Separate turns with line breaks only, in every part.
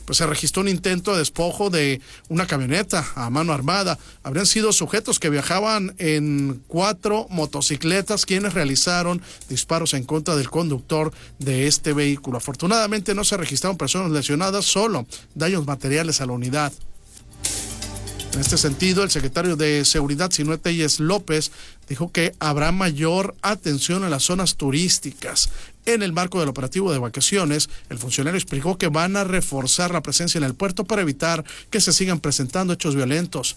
pues se registró un intento de despojo de una camioneta a mano armada. Habrían sido sujetos que viajaban en 4 motocicletas quienes realizaron disparos en contra del conductor de este vehículo. Afortunadamente no se registraron personas lesionadas, solo daños materiales a la unidad. En este sentido, el secretario de Seguridad, Zinue Telles López, dijo que habrá mayor atención en las zonas turísticas. En el marco del operativo de vacaciones, el funcionario explicó que van a reforzar la presencia en el puerto para evitar que se sigan presentando hechos violentos.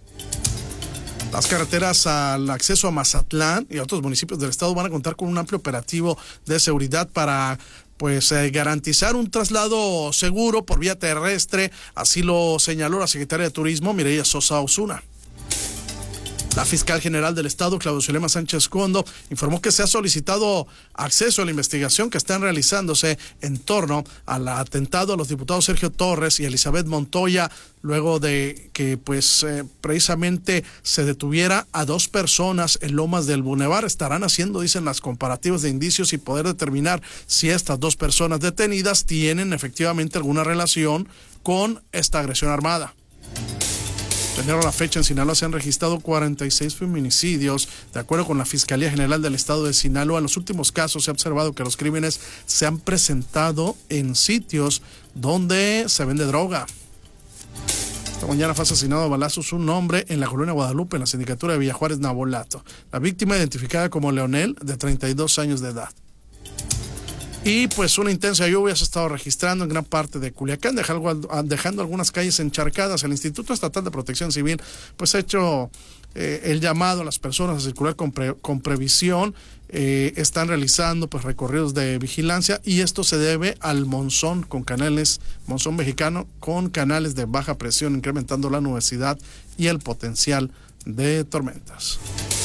Las carreteras al acceso a Mazatlán y a otros municipios del estado van a contar con un amplio operativo de seguridad para garantizar un traslado seguro por vía terrestre. Así lo señaló la secretaria de Turismo, Mireya Sosa Osuna. La fiscal general del estado, Claudio Zulema Sánchez Condo, informó que se ha solicitado acceso a la investigación que están realizándose en torno al atentado a los diputados Sergio Torres y Elizabeth Montoya, luego de que precisamente se detuviera a 2 personas en Lomas del Bunevar. Estarán haciendo, dicen, las comparativas de indicios y poder determinar si estas 2 personas detenidas tienen efectivamente alguna relación con esta agresión armada. De enero a la fecha, en Sinaloa se han registrado 46 feminicidios. De acuerdo con la Fiscalía General del Estado de Sinaloa, en los últimos casos se ha observado que los crímenes se han presentado en sitios donde se vende droga. Esta mañana fue asesinado a balazos un hombre en la colonia Guadalupe, en la sindicatura de Villa Juárez, Nabolato. La víctima, identificada como Leonel, de 32 años de edad. Y una intensa lluvia se ha estado registrando en gran parte de Culiacán, dejando algunas calles encharcadas. El Instituto Estatal de Protección Civil ha hecho el llamado a las personas a circular con previsión. Están realizando recorridos de vigilancia, y esto se debe al monzón mexicano con canales de baja presión, incrementando la nubosidad y el potencial de tormentas.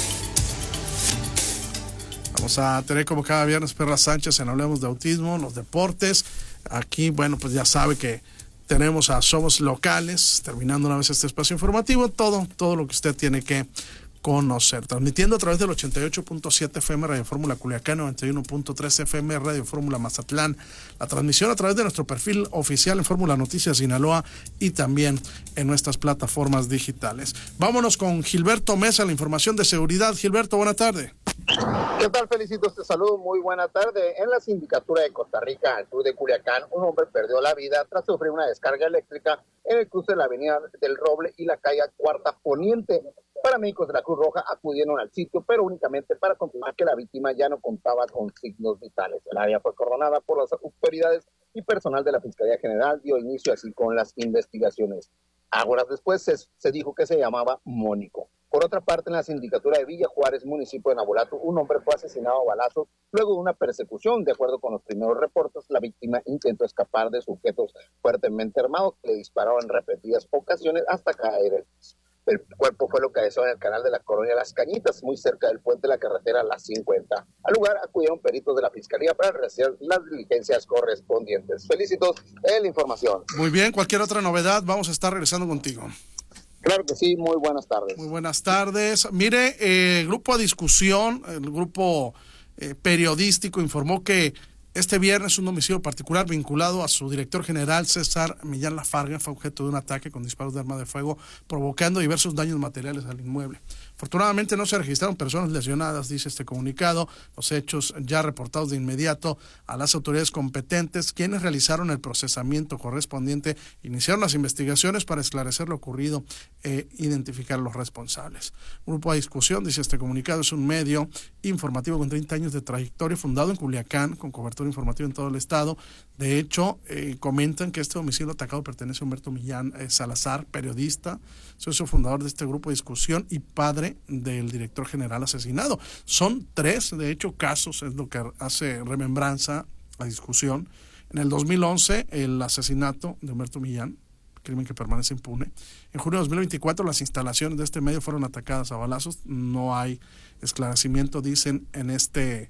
Vamos a tener como cada viernes Perla Sánchez en Hablemos de Autismo, los deportes. Aquí, ya sabe que tenemos a Somos Locales, terminando una vez este espacio informativo, todo lo que usted tiene que conocer. Transmitiendo a través del 88.7 FM Radio Fórmula Culiacán, 91.3 FM Radio Fórmula Mazatlán. La transmisión a través de nuestro perfil oficial en Fórmula Noticias Sinaloa y también en nuestras plataformas digitales. Vámonos con Gilberto Mesa, la información de seguridad. Gilberto, buena tarde.
¿Qué tal? Felicitos, te saludo, muy buena tarde. En la sindicatura de Costa Rica, al sur de Culiacán, un hombre perdió la vida tras sufrir una descarga eléctrica en el cruce de la avenida del Roble y la calle Cuarta Poniente. Paramédicos de la Cruz Roja acudieron al sitio, pero únicamente para confirmar que la víctima ya no contaba con signos vitales. El área fue coronada por las autoridades y personal de la Fiscalía General dio inicio así con las investigaciones. Horas después se dijo que se llamaba Mónico. Por otra parte, en la sindicatura de Villa Juárez, municipio de Nabolato, un hombre fue asesinado a balazos luego de una persecución. De acuerdo con los primeros reportes, la víctima intentó escapar de sujetos fuertemente armados que le dispararon en repetidas ocasiones hasta caer. El cuerpo fue localizado en el canal de la colonia Las Cañitas, muy cerca del puente de la carretera Las 50. Al lugar acudieron peritos de la Fiscalía para realizar las diligencias correspondientes. Felicitos en la información.
Muy bien, cualquier otra novedad, vamos a estar regresando contigo.
Claro que sí, muy buenas tardes.
Muy buenas tardes. Mire, el grupo a discusión, el grupo periodístico informó que este viernes un homicidio particular vinculado a su director general César Millán Lafarga fue objeto de un ataque con disparos de arma de fuego, provocando diversos daños materiales al inmueble. Afortunadamente no se registraron personas lesionadas, dice este comunicado. Los hechos ya reportados de inmediato a las autoridades competentes, quienes realizaron el procesamiento correspondiente, iniciaron las investigaciones para esclarecer lo ocurrido e identificar a los responsables. Grupo a discusión, dice este comunicado, es un medio informativo con 30 años de trayectoria, fundado en Culiacán, con cobertura informativa en todo el estado. De hecho, comentan que este homicidio atacado pertenece a Humberto Millán Salazar, periodista, socio fundador de este grupo de discusión y padre del director general asesinado. Son 3, de hecho, casos, es lo que hace remembranza a discusión. En el 2011, el asesinato de Humberto Millán, crimen que permanece impune. En junio de 2024, las instalaciones de este medio fueron atacadas a balazos. No hay esclarecimiento, dicen, en este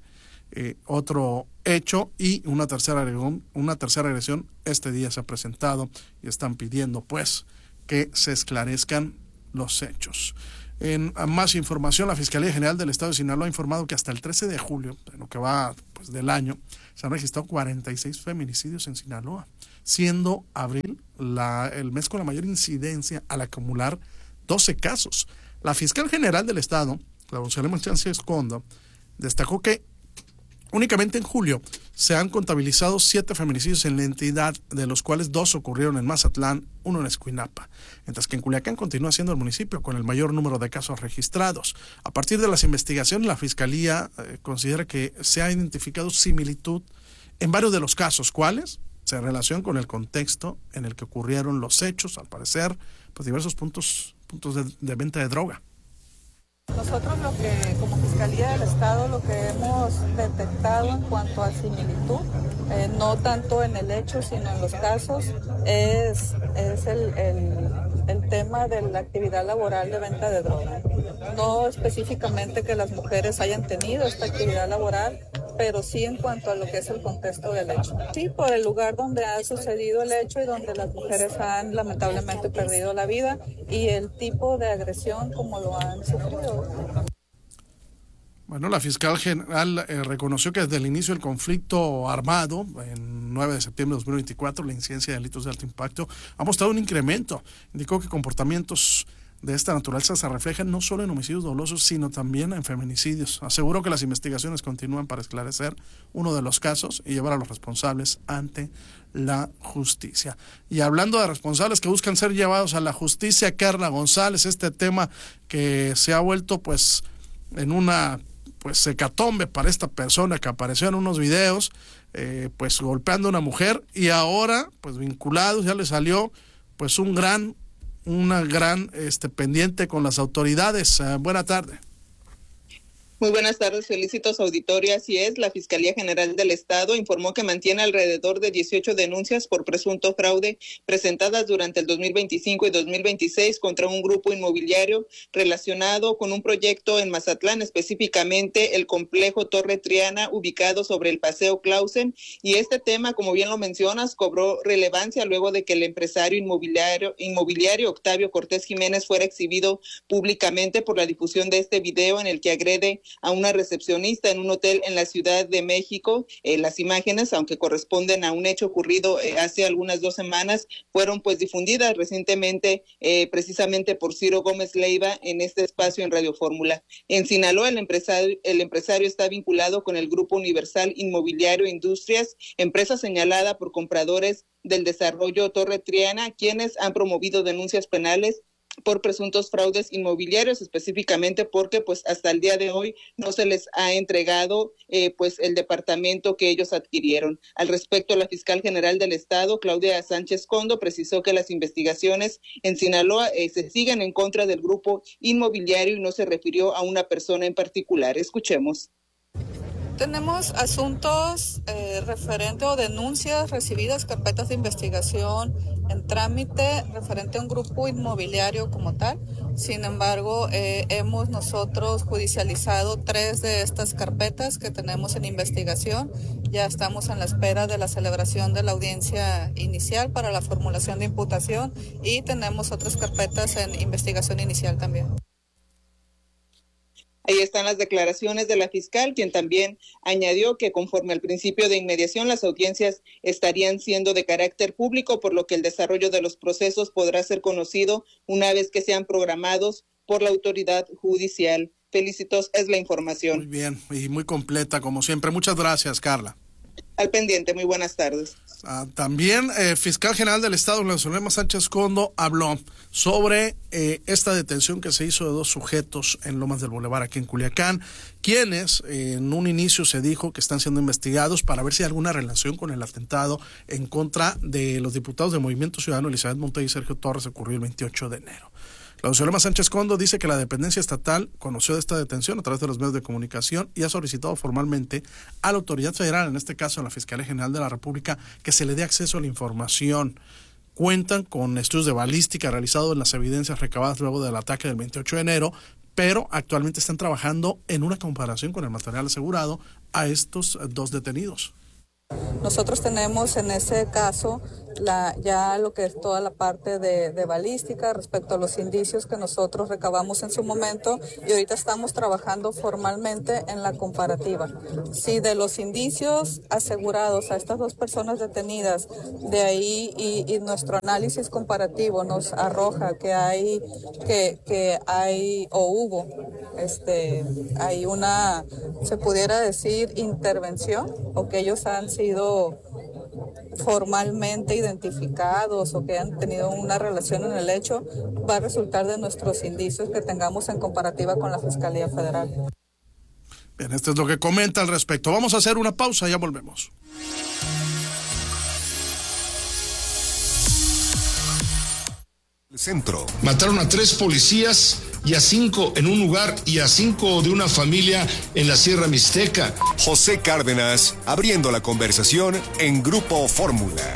otro hecho, y una tercera agresión este día se ha presentado y están pidiendo que se esclarezcan los hechos. En más información, la Fiscalía General del Estado de Sinaloa ha informado que hasta el 13 de julio, en lo que va del año, se han registrado 46 feminicidios en Sinaloa. siendo abril el mes con la mayor incidencia al acumular 12 casos. La fiscal general del estado, la González Sánchez Condo, destacó que únicamente en julio se han contabilizado 7 feminicidios en la entidad, de los cuales 2 ocurrieron en Mazatlán, 1 en Escuinapa, mientras que en Culiacán continúa siendo el municipio con el mayor número de casos registrados. A partir de las investigaciones, la Fiscalía considera que se ha identificado similitud en varios de los casos. ¿Cuáles? Se relacionan con el contexto en el que ocurrieron los hechos, al parecer, pues diversos puntos de venta de droga.
Nosotros como Fiscalía del Estado, lo que hemos detectado en cuanto a similitud, no tanto en el hecho, sino en los casos, es el tema de la actividad laboral de venta de droga. No específicamente que las mujeres hayan tenido esta actividad laboral, pero sí en cuanto a lo que es el contexto del hecho. Sí, por el lugar donde ha sucedido el hecho y donde las mujeres han lamentablemente perdido la vida y el tipo de agresión como lo han sufrido.
Bueno, la fiscal general reconoció que desde el inicio del conflicto armado, en 9 de septiembre de 2024, la incidencia de delitos de alto impacto ha mostrado un incremento. Indicó que comportamientos de esta naturaleza se reflejan no solo en homicidios dolosos, sino también en feminicidios. Aseguró que las investigaciones continúan para esclarecer uno de los casos y llevar a los responsables ante la justicia. Y hablando de responsables que buscan ser llevados a la justicia, Carla González, este tema que se ha vuelto pues en una hecatombe para esta persona que apareció en unos videos pues golpeando a una mujer, y ahora pues vinculados, ya le salió pues una gran pendiente con las autoridades. Buena tarde.
Muy buenas tardes, felicitos auditorio. Así es, la Fiscalía General del Estado informó que mantiene alrededor de 18 denuncias por presunto fraude presentadas durante el 2025 y 2026 contra un grupo inmobiliario relacionado con un proyecto en Mazatlán, específicamente el complejo Torre Triana, ubicado sobre el Paseo Clausen. Y este tema, como bien lo mencionas, cobró relevancia luego de que el empresario inmobiliario Octavio Cortés Jiménez fuera exhibido públicamente por la difusión de este video en el que agrede a una recepcionista en un hotel en la Ciudad de México. Las imágenes, aunque corresponden a un hecho ocurrido hace algunas 2 semanas, fueron pues difundidas recientemente precisamente por Ciro Gómez Leiva en este espacio en Radio Fórmula. En Sinaloa, el empresario está vinculado con el Grupo Universal Inmobiliario Industrias, empresa señalada por compradores del desarrollo Torre Triana, quienes han promovido denuncias penales por presuntos fraudes inmobiliarios, específicamente porque pues hasta el día de hoy no se les ha entregado pues el departamento que ellos adquirieron. Al respecto, la fiscal general del Estado, Claudia Sánchez Condo, precisó que las investigaciones en Sinaloa se siguen en contra del grupo inmobiliario y no se refirió a una persona en particular. Escuchemos.
Tenemos asuntos referentes o denuncias recibidas, carpetas de investigación en trámite referente a un grupo inmobiliario como tal. Sin embargo, hemos nosotros judicializado 3 de estas carpetas que tenemos en investigación. Ya estamos en la espera de la celebración de la audiencia inicial para la formulación de imputación y tenemos otras carpetas en investigación inicial también.
Ahí están las declaraciones de la fiscal, quien también añadió que conforme al principio de inmediación, las audiencias estarían siendo de carácter público, por lo que el desarrollo de los procesos podrá ser conocido una vez que sean programados por la autoridad judicial. Felicitos, es la información.
Muy bien, y muy completa como siempre. Muchas gracias, Carla.
Al pendiente, muy buenas tardes.
También fiscal general del Estado, González Sánchez Condo, habló sobre esta detención que se hizo de 2 sujetos en Lomas del Boulevard, aquí en Culiacán, quienes en un inicio se dijo que están siendo investigados para ver si hay alguna relación con el atentado en contra de los diputados de Movimiento Ciudadano Elizabeth Montoya y Sergio Torres, ocurrió el 28 de enero. La doctora Sánchez Condo dice que la dependencia estatal conoció de esta detención a través de los medios de comunicación y ha solicitado formalmente a la autoridad federal, en este caso a la Fiscalía General de la República, que se le dé acceso a la información. Cuentan con estudios de balística realizados en las evidencias recabadas luego del ataque del 28 de enero, pero actualmente están trabajando en una comparación con el material asegurado a estos 2 detenidos.
Nosotros tenemos en ese caso ya lo que es toda la parte de balística respecto a los indicios que nosotros recabamos en su momento, y ahorita estamos trabajando formalmente en la comparativa. Si de los indicios asegurados a estas 2 personas detenidas, de ahí y nuestro análisis comparativo nos arroja que hay o hubo hay una, se pudiera decir, intervención, o que ellos han sido formalmente identificados o que han tenido una relación en el hecho, va a resultar de nuestros indicios que tengamos en comparativa con la Fiscalía Federal.
Bien, esto es lo que comenta al respecto. Vamos a hacer una pausa, ya volvemos.
Centro.
Mataron a 3 policías y a 5 en un lugar y a 5 de una familia en la Sierra Mixteca.
José Cárdenas, abriendo la conversación en Grupo Fórmula.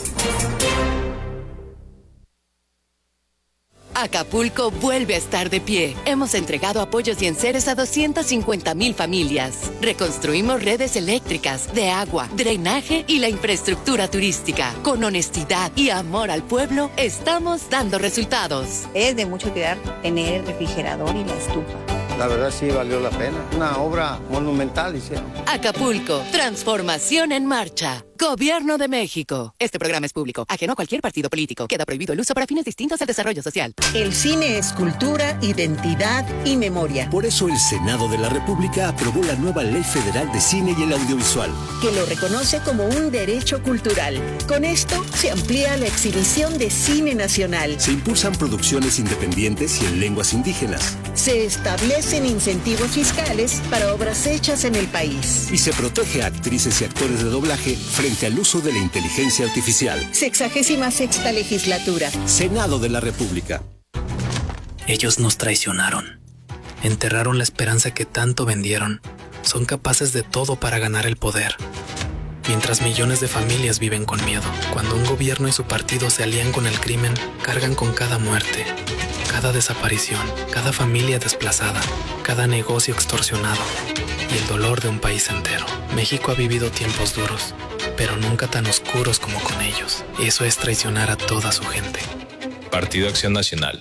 Acapulco vuelve a estar de pie. Hemos entregado apoyos y enseres a 250,000 familias. Reconstruimos redes eléctricas, de agua, drenaje y la infraestructura turística. Con honestidad y amor al pueblo, estamos dando resultados.
Es de mucho cuidar tener el refrigerador y la estufa.
La verdad sí valió la pena. Una obra monumental hicieron.
Acapulco, transformación en marcha. Gobierno de México. Este programa es público, ajeno a cualquier partido político. Queda prohibido el uso para fines distintos al desarrollo social.
El cine es cultura, identidad y memoria.
Por eso el Senado de la República aprobó la nueva Ley Federal de Cine y el Audiovisual,
que lo reconoce como un derecho cultural. Con esto se amplía la exhibición de cine nacional.
Se impulsan producciones independientes y en lenguas indígenas.
Se establecen incentivos fiscales para obras hechas en el país.
Y se protege a actrices y actores de doblaje frente al uso de la inteligencia artificial.
66ª legislatura.
Senado de la República.
Ellos nos traicionaron. Enterraron la esperanza que tanto vendieron. Son capaces de todo para ganar el poder. Mientras millones de familias viven con miedo. Cuando un gobierno y su partido se alían con el crimen, cargan con cada muerte, cada desaparición, cada familia desplazada, cada negocio extorsionado y el dolor de un país entero. México ha vivido tiempos duros, pero nunca tan oscuros como con ellos. Eso es traicionar a toda su gente.
Partido Acción Nacional.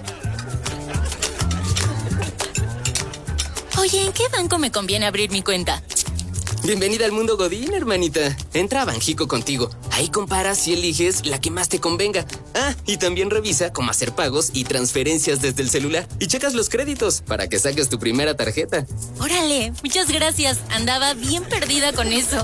Oye, ¿en qué banco me conviene abrir mi cuenta?
Bienvenida al mundo Godín, hermanita. Entra a Banjico Contigo. Ahí comparas y eliges la que más te convenga. Ah, y también revisa cómo hacer pagos y transferencias desde el celular. Y checas los créditos para que saques tu primera tarjeta.
Órale, muchas gracias. Andaba bien perdida con eso.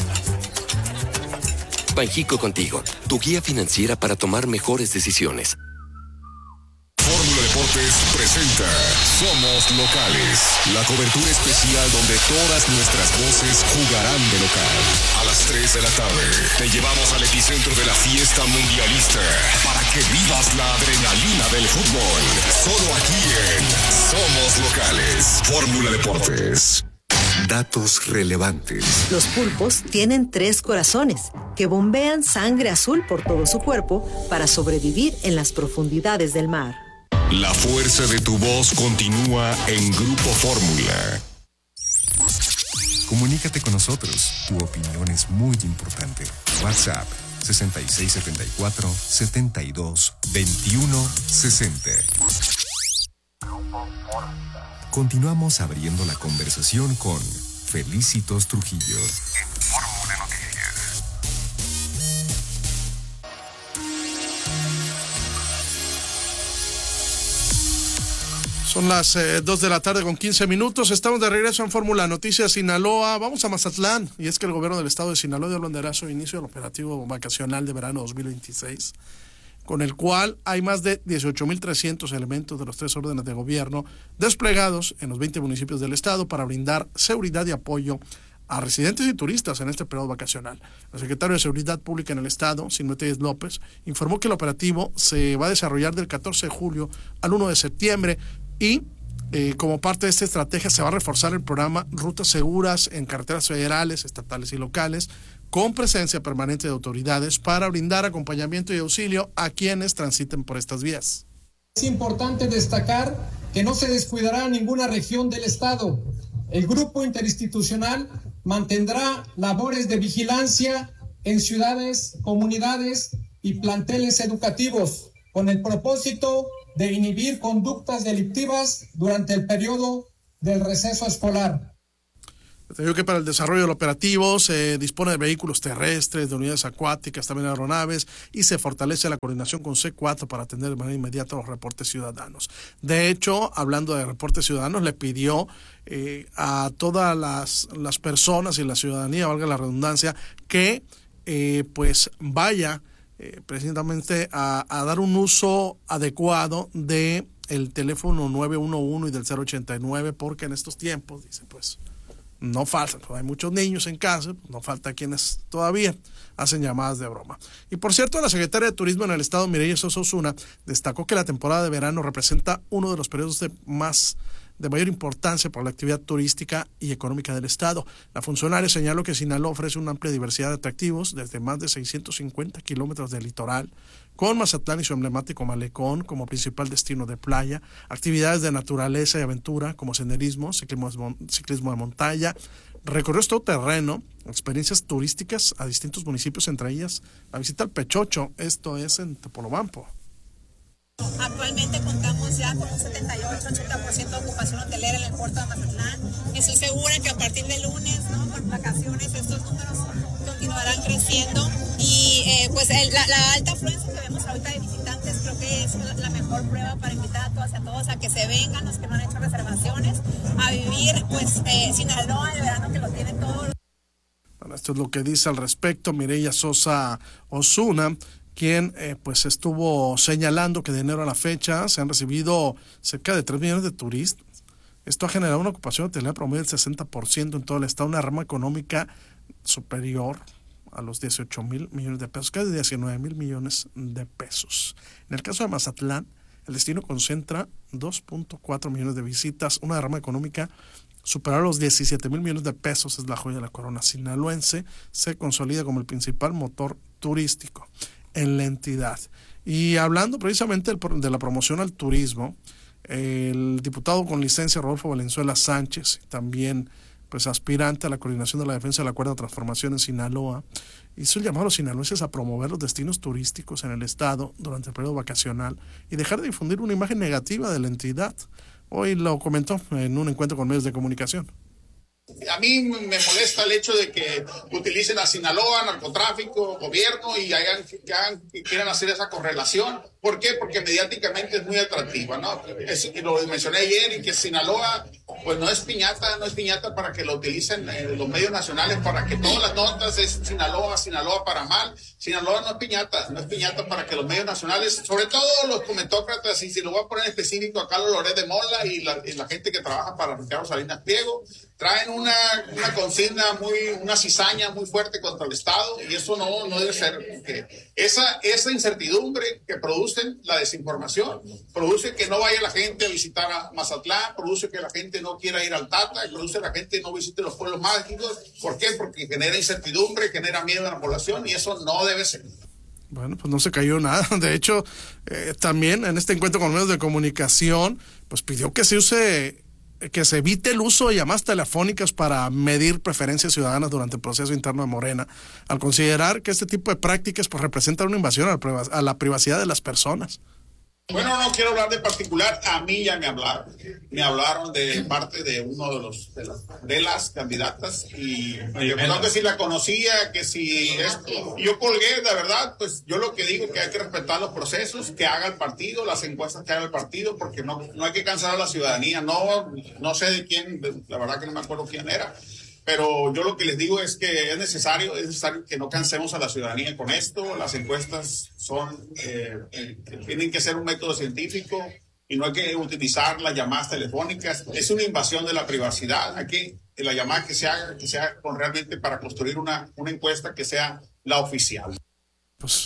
Banjico Contigo, tu guía financiera para tomar mejores decisiones.
Fórmula Deportes presenta Somos Locales, la cobertura especial donde todas nuestras voces jugarán de local. A las 3 de la tarde te llevamos al epicentro de la fiesta mundialista para que vivas la adrenalina del fútbol. Solo aquí en Somos Locales. Fórmula Deportes. Datos relevantes.
Los pulpos tienen 3 corazones que bombean sangre azul por todo su cuerpo para sobrevivir en las profundidades del mar.
La fuerza de tu voz continúa en Grupo Fórmula. Comunícate con nosotros. Tu opinión es muy importante. WhatsApp 6674-722160. Continuamos abriendo la conversación con Felicitos Trujillo en Fórmula Noticias.
Son las 2 de la tarde con 15 minutos. Estamos de regreso en Fórmula Noticias Sinaloa. Vamos a Mazatlán. Y es que el gobierno del estado de Sinaloa dio banderazo de inicio del operativo vacacional de verano 2026, con el cual hay más de 18,300 elementos de los 3 órdenes de gobierno desplegados en los 20 municipios del estado para brindar seguridad y apoyo a residentes y turistas en este periodo vacacional. El secretario de Seguridad Pública en el estado, Sinue Tellez López, informó que el operativo se va a desarrollar del 14 de julio al 1 de septiembre y como parte de esta estrategia se va a reforzar el programa Rutas Seguras en carreteras federales, estatales y locales, con presencia permanente de autoridades para brindar acompañamiento y auxilio a quienes transiten por estas vías.
Es importante destacar que no se descuidará ninguna región del estado. El grupo interinstitucional mantendrá labores de vigilancia en ciudades, comunidades y planteles educativos con el propósito de inhibir conductas delictivas durante el periodo del receso escolar.
Te digo que para el desarrollo del operativo se dispone de vehículos terrestres, de unidades acuáticas, también aeronaves, y se fortalece la coordinación con C4 para atender de manera inmediata los reportes ciudadanos. De hecho, hablando de reportes ciudadanos, le pidió a todas las personas y la ciudadanía, valga la redundancia, que pues vaya precisamente a dar un uso adecuado de el teléfono 911 y del 089, porque en estos tiempos, dice, pues no falta, pues hay muchos niños en casa, no falta quienes todavía hacen llamadas de broma. Y por cierto, la secretaria de Turismo en el estado, Mireya Sosa Osuna, destacó que la temporada de verano representa uno de los periodos de mayor importancia para la actividad turística y económica del estado. La funcionaria señaló que Sinaloa ofrece una amplia diversidad de atractivos desde más de 650 kilómetros de litoral, con Mazatlán y su emblemático malecón como principal destino de playa, actividades de naturaleza y aventura como senderismo, ciclismo de montaña, recorridos todo terreno, experiencias turísticas a distintos municipios, entre ellas la visita al Pechocho, esto es en Topolobampo.
Actualmente contamos ya con un 78-80% de ocupación hotelera en el puerto de Mazatlán. Estoy segura que a partir del lunes, ¿no?, con vacaciones, estos números continuarán creciendo y pues la alta afluencia que vemos ahorita de visitantes creo que es la mejor prueba para invitar a todas y a todos a que se vengan, los que no han hecho reservaciones, a vivir pues Sinaloa, el verano que lo tiene todo.
Bueno, esto es lo que dice al respecto Mireya Sosa Osuna, quien pues estuvo señalando que de enero a la fecha se han recibido cerca de 3 millones de turistas. Esto ha generado una ocupación hotelera promedio del 60% en todo el estado, una rama económica superior a los 18,000 millones de pesos, casi 19,000 millones de pesos. En el caso de Mazatlán, el destino concentra 2.4 millones de visitas, una rama económica superior a los 17,000 millones de pesos, es la joya de la corona sinaloense, se consolida como el principal motor turístico en la entidad. Y hablando precisamente de la promoción al turismo, el diputado con licencia Rodolfo Valenzuela Sánchez, también pues aspirante a la coordinación de la defensa de la Cuarta Transformación en Sinaloa, hizo el llamado a los sinaloenses a promover los destinos turísticos en el estado durante el periodo vacacional y dejar de difundir una imagen negativa de la entidad. Hoy lo comentó en un encuentro con medios de comunicación.
A mí me molesta el hecho de que utilicen a Sinaloa, narcotráfico, gobierno y quieran hacer esa correlación. ¿Por qué? Porque mediáticamente es muy atractiva, ¿no? Lo mencioné ayer, y que Sinaloa pues no es piñata para que lo utilicen los medios nacionales, para que todas las notas es Sinaloa para mal. Sinaloa no es piñata para que los medios nacionales, sobre todo los comentócratas, y si lo voy a poner en específico a Carlos Loret de Mola y la gente que trabaja para Ricardo Salinas Pliego, traen una consigna una cizaña muy fuerte contra el Estado, y eso no debe ser. Porque esa incertidumbre que producen la desinformación, produce que no vaya la gente a visitar a Mazatlán, produce que la gente no quiera ir al Tata, produce que la gente no visite los pueblos mágicos. ¿Por qué? Porque genera incertidumbre, genera miedo a la población, y eso no debe ser.
Bueno, pues no se cayó nada. De hecho, también en este encuentro con medios de comunicación, pues pidió que se evite el uso de llamadas telefónicas para medir preferencias ciudadanas durante el proceso interno de Morena, al considerar que este tipo de prácticas pues representan una invasión a la privacidad de las personas.
Bueno, no quiero hablar de particular, a mí ya me hablaron de parte de uno de las candidatas, y me preguntó que si la conocía, que si esto. Yo colgué, la verdad, pues yo lo que digo es que hay que respetar los procesos que haga el partido, las encuestas que haga el partido, porque no hay que cansar a la ciudadanía. No sé de quién, la verdad que no me acuerdo quién era. Pero yo lo que les digo es que es necesario que no cansemos a la ciudadanía con esto. Las encuestas tienen que ser un método científico y no hay que utilizar las llamadas telefónicas. Es una invasión de la privacidad. Hay que la llamada que se haga realmente para construir una encuesta que sea la oficial.
Pues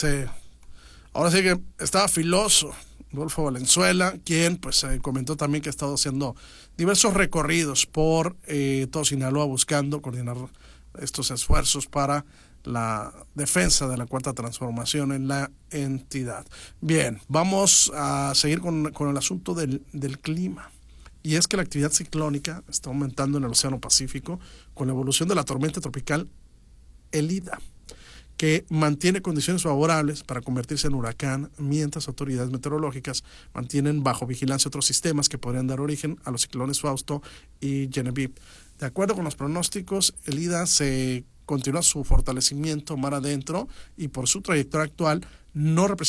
ahora sí que estaba filoso Rodolfo Valenzuela, quien pues comentó también que ha estado haciendo diversos recorridos por todo Sinaloa buscando coordinar estos esfuerzos para la defensa de la Cuarta Transformación en la entidad. Bien, vamos a seguir con el asunto del clima. Y es que la actividad ciclónica está aumentando en el Océano Pacífico con la evolución de la tormenta tropical Elida. que mantiene condiciones favorables para convertirse en huracán, mientras autoridades meteorológicas mantienen bajo vigilancia otros sistemas que podrían dar origen a los ciclones Fausto y Genevieve. De acuerdo con los pronósticos, el Ida se continúa su fortalecimiento mar adentro y por su trayectoria actual no representa